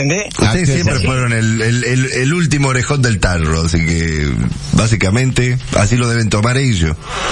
¿entendés? Ustedes siempre fueron el último orejón del tarro, así que básicamente así lo deben tomar ellos.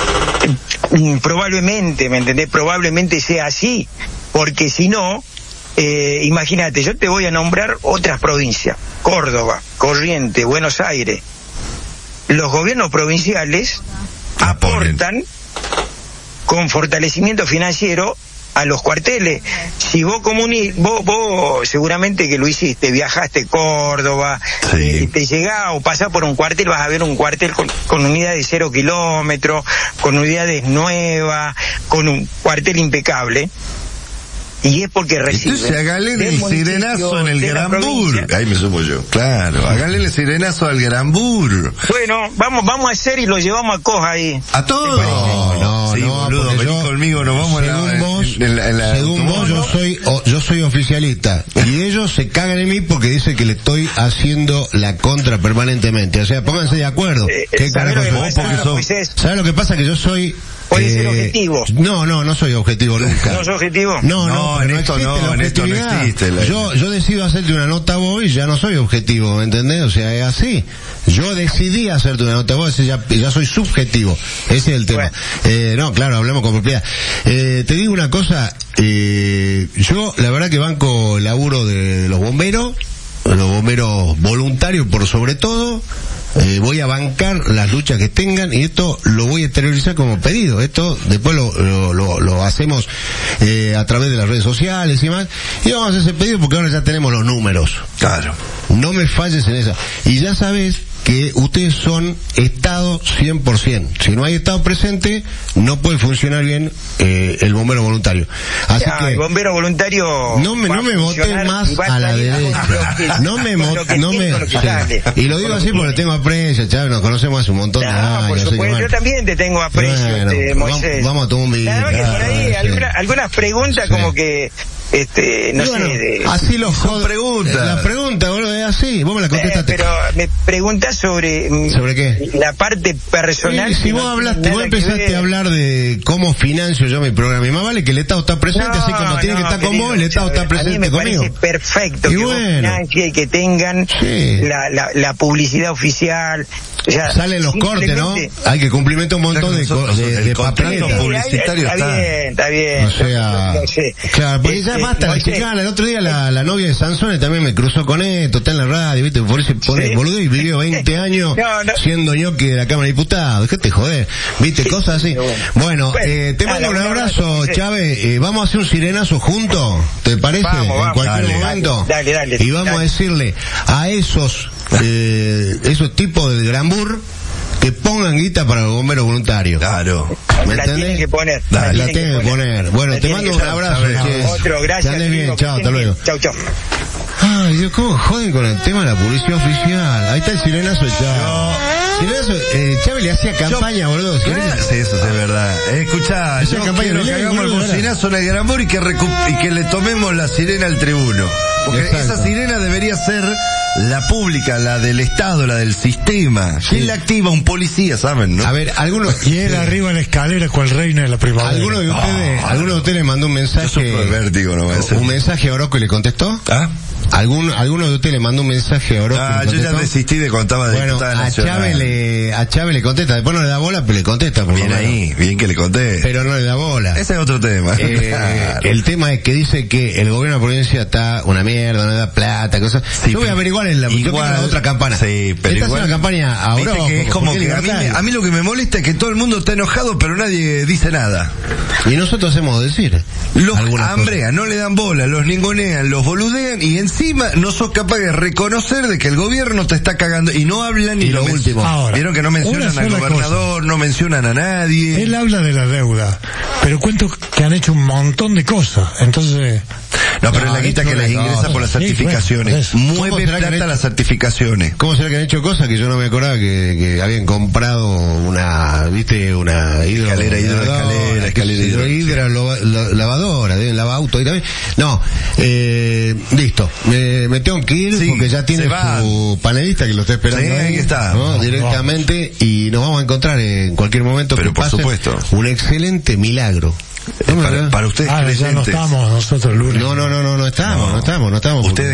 Probablemente, ¿me entendés? Probablemente sea así, porque si no, imagínate, yo te voy a nombrar otras provincias: Córdoba, Corrientes, Buenos Aires. Los gobiernos provinciales aportan con fortalecimiento financiero a los cuarteles. Si vos vos seguramente que lo hiciste, viajaste a Córdoba, sí. Te llegás o pasás por un cuartel, vas a ver un cuartel con unidades de 0 kilómetros, con unidades nuevas, con un cuartel impecable. Y es porque reciben. Entonces háganle el sirenazo en el Granbur. Ahí me sumo yo. Claro, háganle el sirenazo al Granbur. Bueno, vamos a hacer y lo llevamos a Coja ahí. ¿A todos? No, sí, boludo, vení conmigo, nos vamos según vos, yo soy oficialista. Y ellos se cagan en mí porque dicen que le estoy haciendo la contra permanentemente. O sea, pónganse de acuerdo. ¿Sabés lo que pasa? Que yo soy... Puede ser objetivo. No soy objetivo nunca. ¿No soy objetivo? No, en esto no existe. Yo decido hacerte una nota a vos y ya no soy objetivo, ¿me entendés? O sea, es así. Yo decidí hacerte una nota a vos, ya soy subjetivo. Ese es el tema. Bueno. No, claro, hablemos con propiedad. Te digo una cosa, yo la verdad que banco el laburo de los bomberos voluntarios por sobre todo. Voy a bancar las luchas que tengan y esto lo voy a exteriorizar como pedido. Esto después lo hacemos a través de las redes sociales y más. Y vamos a hacer ese pedido porque ahora ya tenemos los números. Claro. No me falles en esa. Y ya sabes que ustedes son Estado 100%. Si no hay Estado presente, no puede funcionar bien el bombero voluntario. Así que el bombero voluntario no me voté más a la derecha. Y lo digo así porque tengo aprecio, Chávez, nos conocemos hace un montón de años. Por supuesto, yo también te tengo aprecio, Moisés. Vamos a tomar un video. Por ahí algunas preguntas como que no sé. Así los preguntas. La pregunta, boludo, es así. Vos me la contestaste. Pero me preguntás sobre qué? La parte personal. Si vos empezaste a hablar de cómo financio yo mi programa, y más vale que el Estado está presente, así como tiene que estar con vos, el Estado está presente conmigo. A mí me parece perfecto que vos financie y que tengan la publicidad oficial. O sea, salen los cortes, ¿no? Hay que cumplimentar un montón de papeletas publicitarios. Está bien. O sea, claro, porque ya basta. El otro día la novia de Sansone también me cruzó con esto, está en la radio, ¿viste? Por eso pone boludo y vivió 20 años siendo ñoqui de la Cámara de Diputados. Déjate joder, ¿viste? Cosas así. Bueno, te mando un abrazo, Chávez. Vamos a hacer un sirenazo juntos, ¿te parece? En cualquier momento. Dale. Y vamos a decirle a esos tipos del Granbur que pongan guita para el bombero voluntario. Claro. ¿Me la tienen que poner. La tienen que poner. Bueno, te mando un abrazo. Otro, gracias. Que andes bien, chao, hasta luego. Chau. Ay, Dios, cómo joden con el tema de la publicidad oficial. Ahí está el sirenazo de Chávez. Chávez le hacía campaña, boludo. Sí, eso es verdad. Escuchá, yo quiero que hagamos el bocinazo en el Granbur y que le tomemos la sirena al tribuno. Porque esa sirena debería ser la pública, la del Estado, la del sistema. ¿Quién la activa? Un policía, ¿saben? ¿No? A ver, algunos... Y él arriba en la escalera cual reina de la primavera. ¿Alguno de ustedes le mandó un mensaje? ¿Un mensaje a Orozco y le contestó? ¿Ah? ¿Alguno de ustedes le mandó un mensaje a Orozco? Yo ya desistí de contar de diputada nacional. A Chávez le contesta, después no le da bola, pero le contesta. Bien ahí, bien que le conteste. Pero no le da bola. Ese es otro tema. Claro. El tema es que dice que el gobierno de la provincia está una mierda, no le da plata, cosas. Sí, yo voy a averiguar en la otra campana. Sí, pero esta es una campaña a Orozco. Que es como que a mí lo que me molesta es que todo el mundo está enojado, pero nadie dice nada. Y nosotros hacemos decir. Los hambrean, no le dan bola, los ningunean, los boludean y encima no sos capaz de reconocer de que el gobierno te está cagando y no hablan ni lo último. Ahora, vieron que no mencionan al gobernador, no mencionan a nadie. Él habla de la deuda, pero cuento que han hecho un montón de cosas, entonces... No, pero es la guita que les ingresa por las certificaciones. Mueve plata las certificaciones. ¿Cómo será que han hecho cosas que yo no me acordaba que habían comprado una lavadora, lavauto y también? No, listo. Me tengo que ir porque ya tiene su panelista que lo está esperando. Sí, ahí está. ¿No? Directamente y nos vamos a encontrar en cualquier momento. Pero que por pase supuesto. Un excelente milagro. Para ustedes creyentes. Ya no estamos nosotros lunes. No estamos. Ustedes